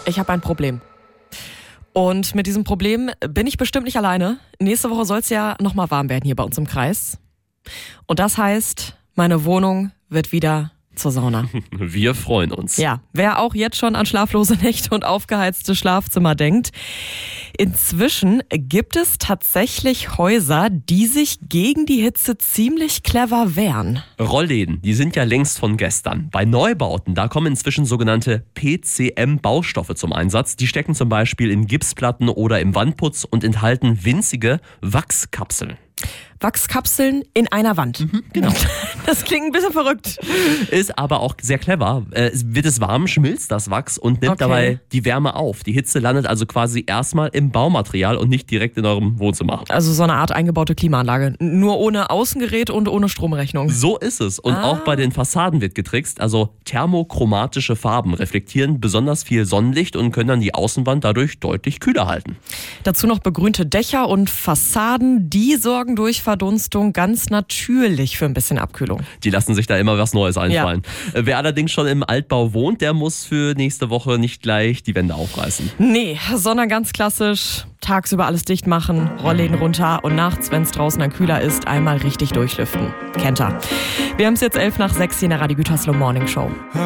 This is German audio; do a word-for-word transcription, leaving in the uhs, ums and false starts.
ich habe ein Problem. Und mit diesem Problem bin ich bestimmt nicht alleine. Nächste Woche soll es ja nochmal warm werden hier bei uns im Kreis. Und das heißt, meine Wohnung wird wieder zur Sauna. Wir freuen uns. Ja, wer auch jetzt schon an schlaflose Nächte und aufgeheizte Schlafzimmer denkt. Inzwischen gibt es tatsächlich Häuser, die sich gegen die Hitze ziemlich clever wehren. Rollläden, die sind ja längst von gestern. Bei Neubauten, da kommen inzwischen sogenannte P C M-Baustoffe zum Einsatz. Die stecken zum Beispiel in Gipsplatten oder im Wandputz und enthalten winzige Wachskapseln. Wachskapseln in einer Wand. Mhm, genau. Das klingt ein bisschen verrückt. Ist aber auch sehr clever. Äh, wird es warm, schmilzt das Wachs und nimmt Okay. dabei die Wärme auf. Die Hitze landet also quasi erstmal im Baumaterial und nicht direkt in eurem Wohnzimmer. Also so eine Art eingebaute Klimaanlage. Nur ohne Außengerät und ohne Stromrechnung. So ist es. Und Ah. auch bei den Fassaden wird getrickst. Also thermochromatische Farben reflektieren besonders viel Sonnenlicht und können dann die Außenwand dadurch deutlich kühler halten. Dazu noch begrünte Dächer und Fassaden, die sorgen durch Verdunstung ganz natürlich für ein bisschen Abkühlung. Die lassen sich da immer was Neues einfallen. Ja. Wer allerdings schon im Altbau wohnt, der muss für nächste Woche nicht gleich die Wände aufreißen. Nee, sondern ganz klassisch tagsüber alles dicht machen, Rollläden runter und nachts, wenn es draußen dann kühler ist, einmal richtig durchlüften. Kennt ihr. Wir haben es jetzt elf nach sechs hier in der Radio Gütersloh Morning Show.